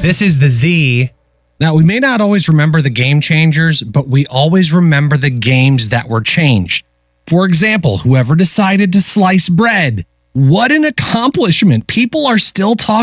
This is the Z. Now, we may not always remember the game changers, but we always remember the games that were changed. For example, whoever decided to slice bread. What an accomplishment. People are still talking